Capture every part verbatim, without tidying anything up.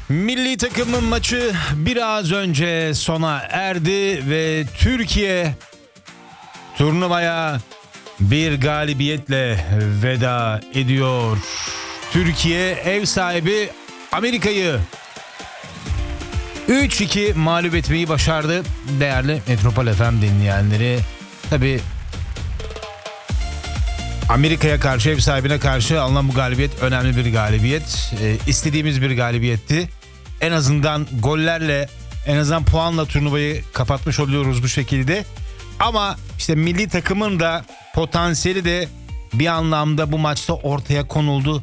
Milli takımın maçı biraz önce sona erdi ve Türkiye turnuvaya bir galibiyetle veda ediyor. Türkiye ev sahibi Amerika'yı üç iki mağlup etmeyi başardı. Değerli Metropol F M dinleyenleri, tabii Amerika'ya karşı, ev sahibine karşı alınan bu galibiyet önemli bir galibiyet. Ee, istediğimiz bir galibiyetti. En azından gollerle, en azından puanla turnuvayı kapatmış oluyoruz bu şekilde. Ama işte milli takımın da potansiyeli de bir anlamda bu maçta ortaya konuldu.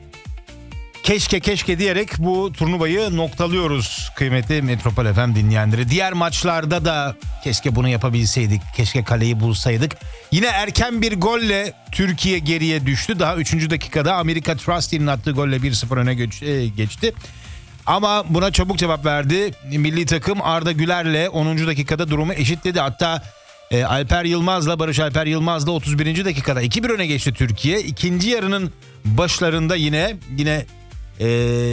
Keşke keşke diyerek bu turnuvayı noktalıyoruz kıymetli Metropol F M dinleyenleri. Diğer maçlarda da keşke bunu yapabilseydik. Keşke kaleyi bulsaydık. Yine erken bir golle Türkiye geriye düştü. Daha üçüncü dakikada Amerika Trustee'nin attığı golle bir sıfır öne geçti. Ama buna çabuk cevap verdi. Milli takım Arda Güler'le onuncu dakikada durumu eşitledi. Hatta e, Alper Yılmaz'la Barış Alper Yılmaz'la otuz birinci dakikada iki bir öne geçti Türkiye. İkinci yarının başlarında yine yine e,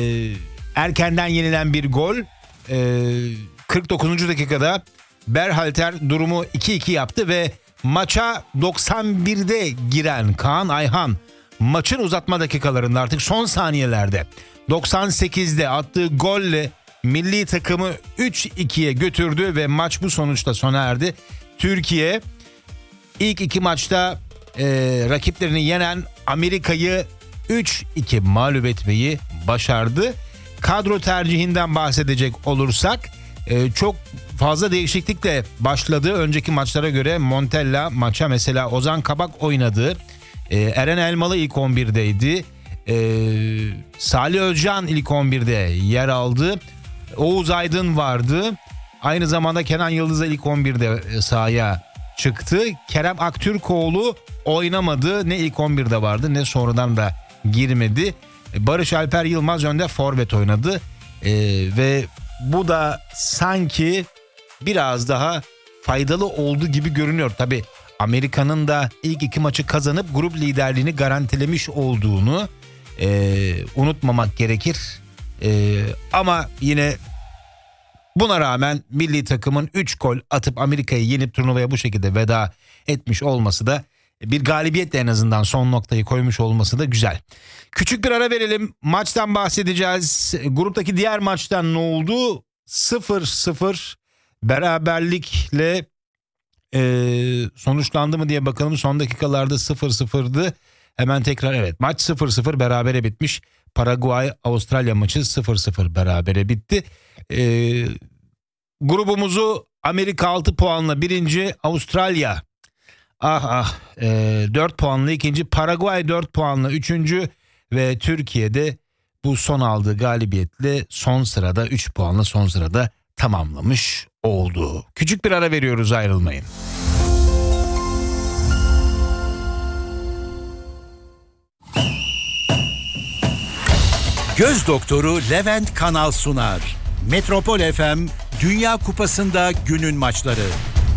erkenden yenilen bir gol. E, kırk dokuzuncu dakikada Berhalter durumu iki iki yaptı ve maça doksan birde giren Kaan Ayhan maçın uzatma dakikalarında, artık son saniyelerde doksan sekizde attığı golle milli takımı üç ikiye götürdü ve maç bu sonuçta sona erdi. Türkiye ilk iki maçta e, rakiplerini yenen Amerika'yı üç iki mağlup etmeyi başardı. Kadro tercihinden bahsedecek olursak e, çok fazla değişiklikle başladı. Önceki maçlara göre Montella maça mesela Ozan Kabak oynadı. E, Eren Elmalı ilk on birdeydi. Ee, Salih Özcan ilk on birde yer aldı. Oğuz Aydın vardı. Aynı zamanda Kenan Yıldız ilk on birde sahaya çıktı. Kerem Aktürkoğlu oynamadı. Ne ilk on birde vardı ne sonradan da girmedi. Barış Alper Yılmaz önde forvet oynadı. Ee, ve bu da sanki biraz daha faydalı oldu gibi görünüyor. Tabii Amerika'nın da ilk iki maçı kazanıp grup liderliğini garantilemiş olduğunu Ee, unutmamak gerekir. Ee, ama yine buna rağmen milli takımın üç gol atıp Amerika'yı yenip turnuvaya bu şekilde veda etmiş olması da, bir galibiyetle en azından son noktayı koymuş olması da güzel. Küçük bir ara verelim. Maçtan bahsedeceğiz. Gruptaki diğer maçtan ne oldu? sıfır sıfır beraberlikle e, sonuçlandı mı diye bakalım. Son dakikalarda sıfır sıfırdı. Hemen tekrar, evet, maç sıfır sıfır berabere bitmiş. Paraguay Avustralya maçı sıfır sıfır berabere bitti. Ee, grubumuzu Amerika altı puanla birinci, Avustralya ah ah e, dört puanla ikinci, Paraguay dört puanla üçüncü ve Türkiye'de bu son aldığı galibiyetle son sırada, üç puanla son sırada tamamlamış oldu. Küçük bir ara veriyoruz, ayrılmayın. Göz doktoru Levent Kanal sunar. Metropol F M Dünya Kupası'nda günün maçları.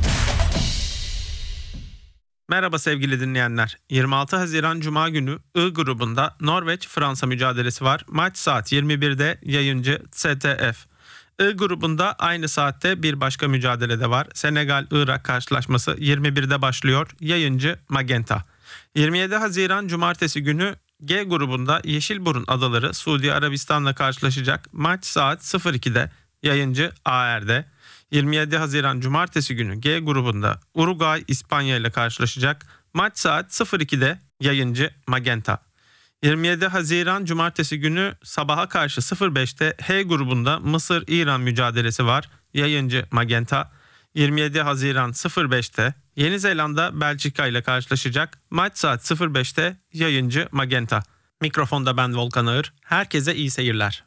Merhaba sevgili dinleyenler. yirmi altı Haziran Cuma günü I grubunda Norveç-Fransa mücadelesi var. Maç saat yirmi birde, yayıncı S T F. I grubunda aynı saatte bir başka mücadele de var. Senegal-Irak karşılaşması yirmi birde başlıyor. Yayıncı Magenta. yirmi yedi Haziran Cumartesi günü G grubunda Yeşilburun Adaları Suudi Arabistan'la karşılaşacak. Maç saat sıfır ikide, yayıncı A R'de. yirmi yedi Haziran Cumartesi günü G grubunda Uruguay İspanya ile karşılaşacak. Maç saat sıfır ikide, yayıncı Magenta. yirmi yedi Haziran Cumartesi günü sabaha karşı sıfır beşte H grubunda Mısır-İran mücadelesi var. Yayıncı Magenta. yirmi yedi Haziran sıfır beşte Yeni Zelanda Belçika ile karşılaşacak. Maç saat sıfır beşte, yayıncı Magenta. Mikrofonda ben Volkan Ağır. Herkese iyi seyirler.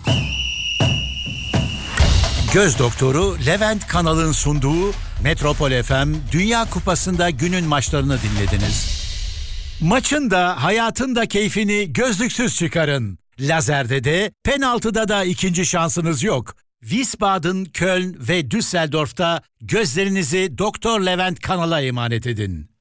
Göz doktoru Levent Kanal'ın sunduğu Metropol F M Dünya Kupası'nda günün maçlarını dinlediniz. Maçın da hayatın da keyfini gözlüksüz çıkarın. Lazerde de penaltıda da ikinci şansınız yok. Wiesbaden, Köln ve Düsseldorf'ta gözlerinizi Doktor Levent Kanal'a emanet edin.